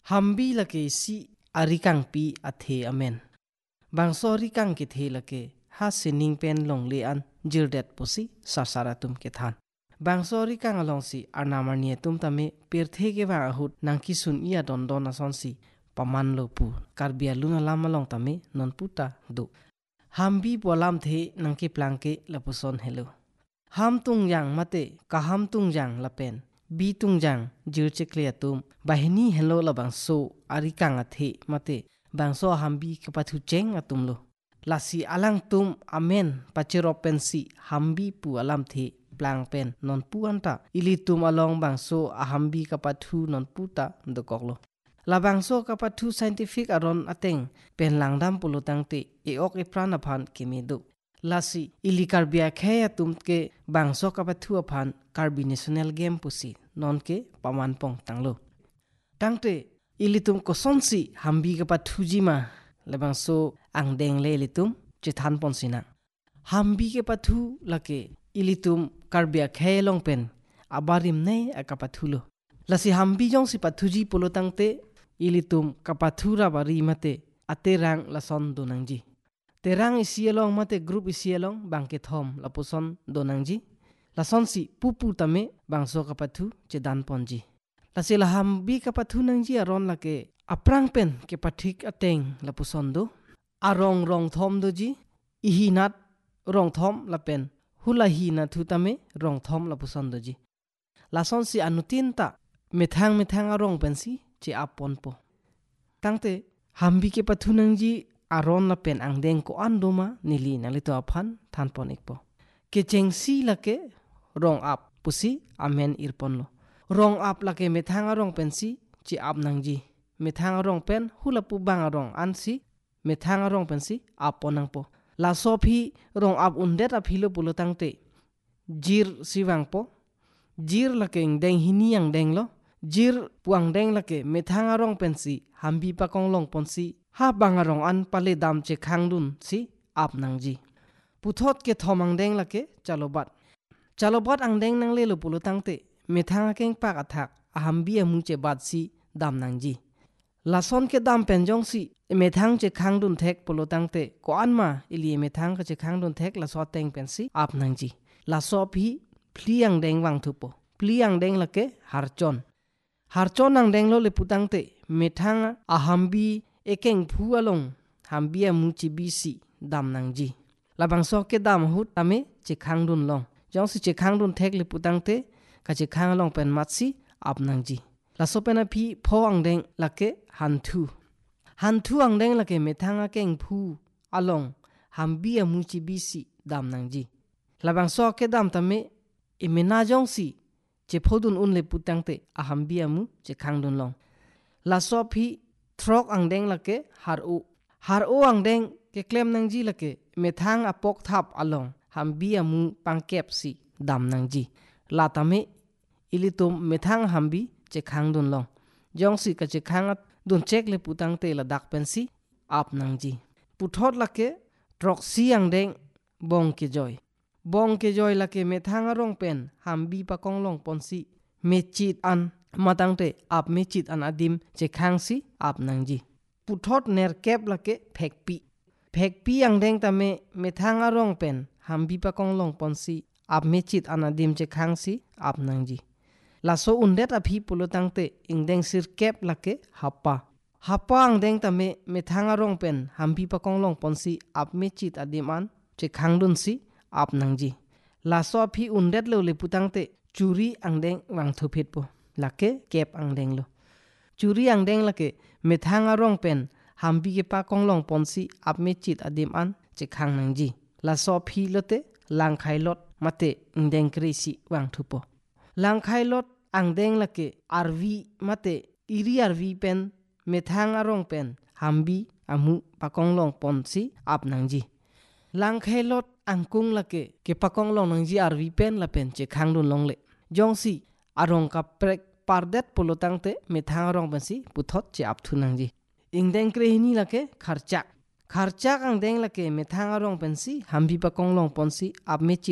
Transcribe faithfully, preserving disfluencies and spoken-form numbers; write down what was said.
hambi lake si arikang pi athe amen bangso rikang ke the lake ha sining pen long le an jirdet posi sasaratum ke than bangso rikang along si arnamarnie tum tame perthe ke ba hut nangki sun ia don don ason si paman lo pu karbia luna lama long tame non puta do hambi polam the nangki plangke lapuson hello ham tung yang mate kaham tung yang lapen bi tung jang jirche clear tum bahini hello la bangso arikang athe mate bangso hambi kapathu cheng atum lo lasi alang tum amen pachero pensi hambi pu alam the plang pen non puanta ili tum along bangso ahambi kapathu non puta dokoklo la bangso kapathu scientific aron ateng pen langdam pulutang te eok iprana phan kemedu lasi ili karbia khaya tumke bangso kapathu aphan carbinational game pusi non ke paman pong tanglo tangte ili tum kosonsi hambi kapathu jima le bangso angdeng le litum chithan ponsina hambi ke pathu lake ili tum karbia khaya long pen abarim nei akapathulo lasi hambi jong si pathu ji polotangte ili tum kapathura bari mate aterang lason donangji terang isielong mate group isielong bangke thom lapuson donangji lason si pupu tame bangso kapathu chedan ponji lasila hambi kapathu nangji aron lake aprang pen ke pathik ateng lapuson do arong rong thom doji ihinat rong thom lapen hulahi na thu tame rong thom lapuson doji lason si anutinta methang methang arong pensi che apon po tangte hambi ke pathu nangji aron la pen angdeng ko andoma nili nalito aphan than pon ekpo ke chengsi lake rong ap pusi amen irpon lo rong ap lake methang arong pensi che ap nangji methang arong pen hulapu bang arong ansi methang arong pensi aponang po la sopi rong ap undet aphilo pulotangte jir siwang po jir lake deng hiniang deng lo jir puang deng lake methang arong pensi hambi pakong long ponsi ha bangarong an pale dam che khangdun si ap nangji puthot ke thomang deng lake chalobat chalobat ang deng nang le lo pulotangte methang keng pak athak ahambi amu che bat si dam nangji lason ke dam penjong si methang che khangdun thek pulotangte ko anma ili methang ka che khangdun thek la so teng pensi ap nangji la so phi phliang deng wang thupo phliang deng lake harchon harchon nang deng lo le putangte methang ahambi ekeng phu along hambi amu chi bisi dam nangji labang so ke dam hut tame che khangdun long jong si che khangdun thek le putangte ka che khang long pen matsi ap nangji la so pena phi pho ang deng lake hanthu hanthu ang deng lake methang akeng phu along hambi amu chi bisi dam nangji labang so ke dam tame imena jong si che phodun un le putangte ahambi amu che khangdun long la so phi throk ang deng lake har u har o ang deng ke klem nangji lake methang apok thap along hambi amu pangkep si dam nangji la tame ilitum methang hambi che khangdun long jong si ka che khangat dun chek le putangte la dak pensi ap nangji puthot lake trok si ang deng bong ke joy bong ke joy lake methang arong pen hambi pakong long ponsi mechit an matangte ap mechit an adim che khangsi ap nangji puthot ner kep lake phekpi phekpi ang deng tame methang arong pen hambi pakong long ponsi ap mechit an adim che khangsi ap nangji laso undet aphi pulotangte ingdeng sir kep lake hapa hapa ang deng tame methang arong pen hambi pakong long ponsi ap mechit adim an che khangdun si ap nangji laso aphi undet lo le putangte churi ang deng wang thuphet po lake kep ang deng lo churi ang deng lake methang arong pen hambi ke pa konglong ponsi ap mechit adim an che khang nangji la so phi lote lang khai lot mate ingdeng krisi wang thupo lang khai lot ang deng lake rv mate iri rv pen methang arong pen hambi amu pa konglong ponsi ap nangji lang khai lot angkung lake ke pa konglong nangji rv pen la pen che khang dun long le jongsi arong ka prek pardet polotangte methang arong pensi puthot che ap thu nangji ingdeng krehini lake kharchak kharchak ang deng lake methang arong pensi hambi pa konglong ponsi ap mechi